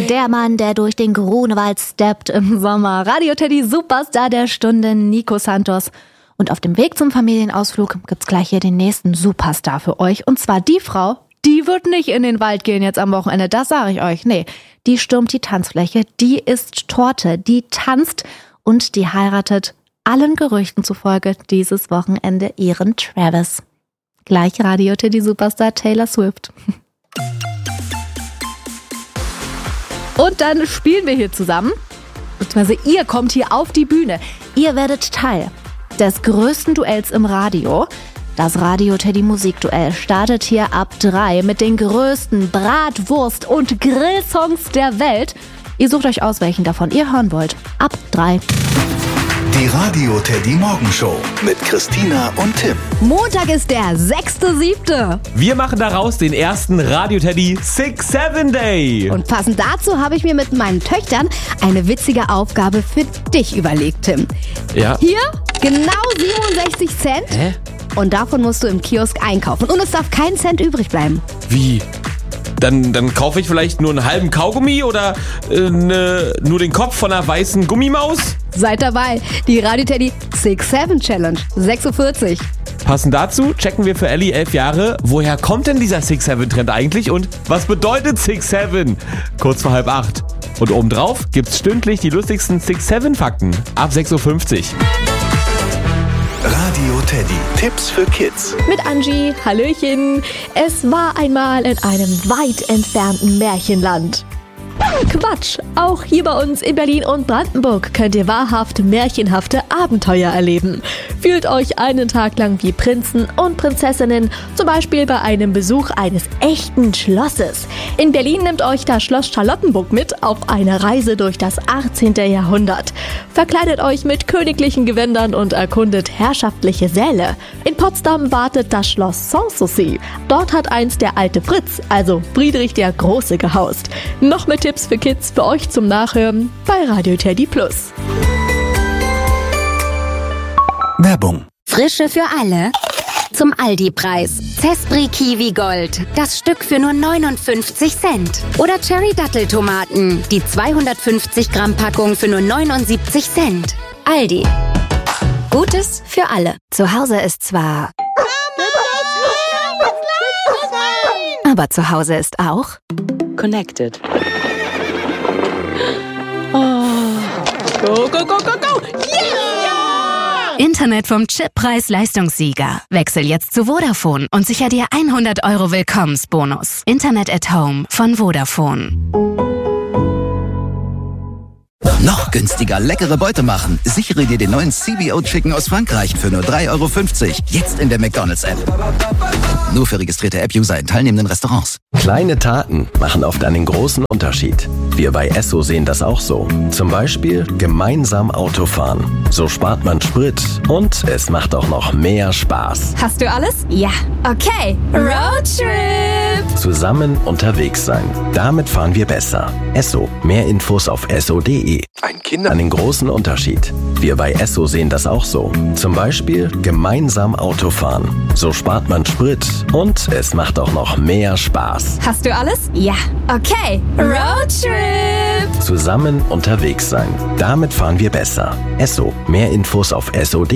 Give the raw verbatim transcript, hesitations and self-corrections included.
Der Mann, der durch den Grunewald steppt im Sommer. Radio Teddy Superstar der Stunde, Nico Santos. Und auf dem Weg zum Familienausflug gibt's gleich hier den nächsten Superstar für euch. Und zwar die Frau, die wird nicht in den Wald gehen jetzt am Wochenende, das sage ich euch. Nee, die stürmt die Tanzfläche, die isst Torte, die tanzt und die heiratet allen Gerüchten zufolge dieses Wochenende ihren Travis. Gleich Radio Teddy Superstar Taylor Swift. Und dann spielen wir hier zusammen, beziehungsweise ihr kommt hier auf die Bühne. Ihr werdet Teil des größten Duells im Radio. Das Radio Teddy Musikduell startet hier ab drei mit den größten Bratwurst- und Grillsongs der Welt. Ihr sucht euch aus, welchen davon ihr hören wollt. Ab drei. Die Radio Teddy Morgenshow mit Christina und Tim. Montag ist der sechster siebter Wir machen daraus den ersten Radio Teddy Six Seven Day. Und passend dazu habe ich mir mit meinen Töchtern eine witzige Aufgabe für dich überlegt, Tim. Ja. Hier genau siebenundsechzig Cent. Hä? Und davon musst du im Kiosk einkaufen. Und es darf kein Cent übrig bleiben. Wie? Dann, dann kaufe ich vielleicht nur einen halben Kaugummi oder äh, ne, nur den Kopf von einer weißen Gummimaus? Seid dabei, die Radio Teddy Six Seven Challenge, sechs Uhr vierzig. Passend dazu checken wir für Ellie, elf Jahre, woher kommt denn dieser Six Seven Trend eigentlich und was bedeutet Six Seven? Kurz vor halb acht. Und obendrauf gibt's stündlich die lustigsten Six Seven Fakten ab sechs Uhr fünfzig. Radio Teddy. Tipps für Kids. Mit Angie, Hallöchen. Es war einmal in einem weit entfernten Märchenland. Quatsch! Auch hier bei uns in Berlin und Brandenburg könnt ihr wahrhaft märchenhafte Abenteuer erleben. Fühlt euch einen Tag lang wie Prinzen und Prinzessinnen, zum Beispiel bei einem Besuch eines echten Schlosses. In Berlin nimmt euch das Schloss Charlottenburg mit auf eine Reise durch das achtzehnten Jahrhundert. Verkleidet euch mit königlichen Gewändern und erkundet herrschaftliche Säle. In Potsdam wartet das Schloss Sanssouci. Dort hat einst der alte Fritz, also Friedrich der Große, gehaust. Noch mit Tipps für Kids für euch zum Nachhören bei Radio Teddy Plus. Werbung. Frische für alle? Zum Aldi-Preis. Zespri Kiwi Gold. Das Stück für nur neunundfünfzig Cent. Oder Cherry Datteltomaten. Die zweihundertfünfzig Gramm Packung für nur neunundsiebzig Cent. Aldi. Gutes für alle. Zu Hause ist zwar... Aber zu Hause ist auch... Connected. Oh. Go, go, go, go, go! Yeah! Internet vom Chip-Preis-Leistungssieger. Wechsel jetzt zu Vodafone und sicher dir hundert Euro Willkommensbonus. Internet at Home von Vodafone. Noch günstiger leckere Beute machen. Sichere dir den neuen C B O Chicken aus Frankreich für nur drei Euro fünfzig. Jetzt in der McDonald's-App. Nur für registrierte App-User in teilnehmenden Restaurants. Kleine Taten machen oft einen großen Unterschied. Wir bei Esso sehen das auch so. Zum Beispiel gemeinsam Autofahren. So spart man Sprit und es macht auch noch mehr Spaß. Hast du alles? Ja. Okay. Roadtrip! Zusammen unterwegs sein. Damit fahren wir besser. Esso. Mehr Infos auf esso punkt de. Ein Kinder... Einen großen Unterschied. Wir bei Esso sehen das auch so. Zum Beispiel gemeinsam Autofahren. So spart man Sprit und es macht auch noch mehr Spaß. Hast du alles? Ja. Okay. Roadtrip! Zusammen unterwegs sein. Damit fahren wir besser. Esso. Mehr Infos auf esso punkt de.